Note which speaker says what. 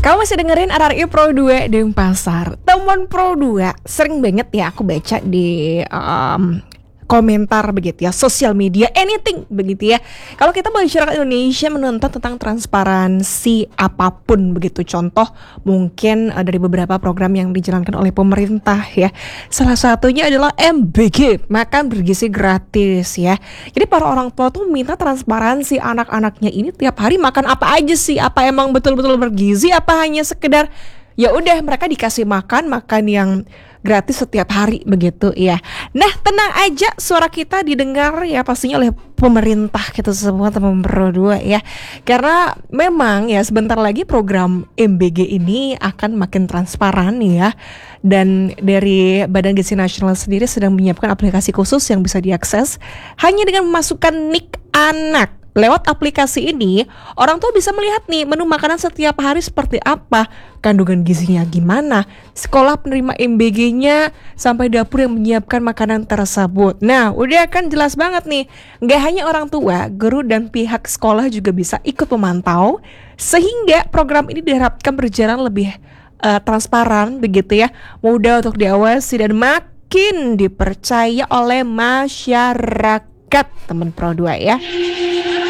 Speaker 1: Kamu masih dengerin RRI Pro 2 Denpasar. Teman Pro 2, sering banget ya aku baca di komentar begitu ya, sosial media, anything begitu ya. Kalau kita masyarakat Indonesia menuntut tentang transparansi apapun begitu. Contoh mungkin dari beberapa program yang dijalankan oleh pemerintah ya. Salah satunya adalah MBG, makan bergizi gratis ya. Jadi para orang tua tuh minta transparansi anak-anaknya ini tiap hari makan apa aja sih? Apa emang betul-betul bergizi? Apa hanya sekedar ya udah mereka dikasih makan yang gratis setiap hari begitu ya. Nah, tenang aja, suara kita didengar ya pastinya oleh pemerintah kita semua teman berdua ya. Karena memang ya sebentar lagi program MBG ini akan makin transparan ya. Dan dari Badan Gizi Nasional sendiri sedang menyiapkan aplikasi khusus yang bisa diakses hanya dengan memasukkan nik anak. Lewat aplikasi ini, orang tua bisa melihat nih menu makanan setiap hari seperti apa, kandungan gizinya gimana, sekolah penerima MBG-nya, sampai dapur yang menyiapkan makanan tersebut. Nah, udah kan jelas banget nih, nggak hanya orang tua, guru dan pihak sekolah juga bisa ikut memantau, sehingga program ini diharapkan berjalan lebih transparan begitu ya, mudah untuk diawasi dan makin dipercaya oleh masyarakat, teman Pro 2 ya.